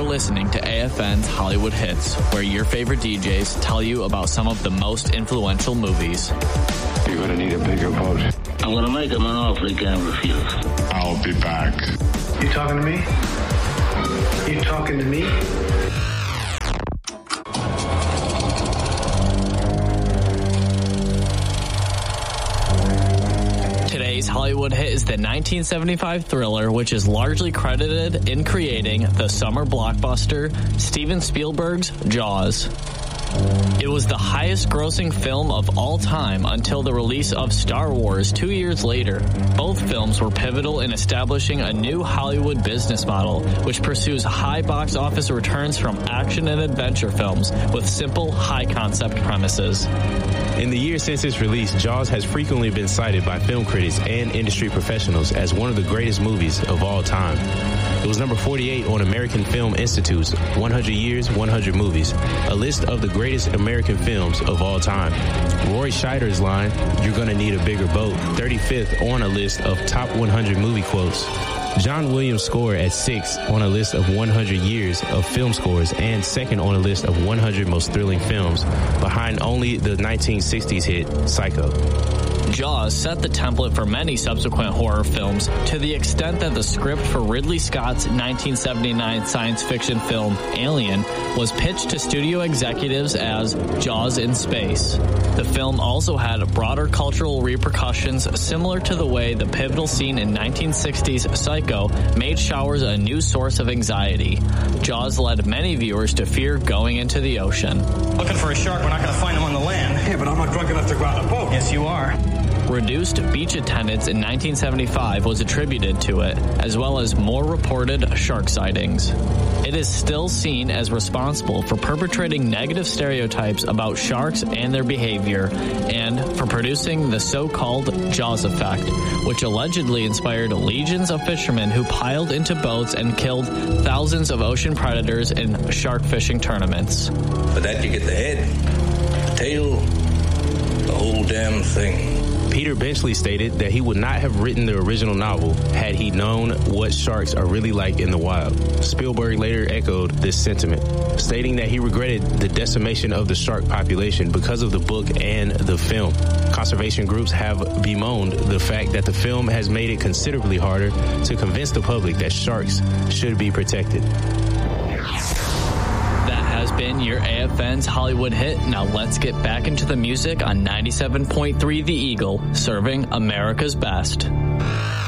listening to AFN's Hollywood Hits, where your favorite DJs tell you about some of the most influential movies. You're going to need a bigger boat. I'm going to make him an offer he can't refuse. I'll be back. You talking to me? You talking to me? Today's Hollywood hit is the 1975 thriller, which is largely credited in creating the summer blockbuster Steven Spielberg's Jaws. It was the highest-grossing film of all time until the release of Star Wars 2 years later. Both films were pivotal in establishing a new Hollywood business model, which pursues high box office returns from action and adventure films with simple, high-concept premises. In the years since its release, Jaws has frequently been cited by film critics and industry professionals as one of the greatest movies of all time. It was number 48 on American Film Institute's 100 Years, 100 Movies, a list of the greatest American films of all time. Roy Scheider's line, "You're gonna need a bigger boat," 35th on a list of top 100 movie quotes. John Williams' score at 6 on a list of 100 years of film scores and second on a list of 100 most thrilling films, behind only the 1960s hit Psycho. Jaws set the template for many subsequent horror films to the extent that the script for Ridley Scott's 1979 science fiction film Alien was pitched to studio executives as Jaws in Space. The film also had broader cultural repercussions similar to the way the pivotal scene in 1960's Psycho made showers a new source of anxiety. Jaws led many viewers to fear going into the ocean. Looking for a shark, we're not going to find him on the land. Yeah, but I'm not drunk enough to go on a boat. Yes, you are. Reduced beach attendance in 1975 was attributed to it, as well as more reported shark sightings. It is still seen as responsible for perpetrating negative stereotypes about sharks and their behavior, and for producing the so-called Jaws effect, which allegedly inspired legions of fishermen who piled into boats and killed thousands of ocean predators in shark fishing tournaments. For that you get the head, the tail, the whole damn thing. Peter Benchley stated that he would not have written the original novel had he known what sharks are really like in the wild. Spielberg later echoed this sentiment, stating that he regretted the decimation of the shark population because of the book and the film. Conservation groups have bemoaned the fact that the film has made it considerably harder to convince the public that sharks should be protected. Has been your AFN's Hollywood hit. Now let's get back into the music on 97.3 The Eagle, serving America's best.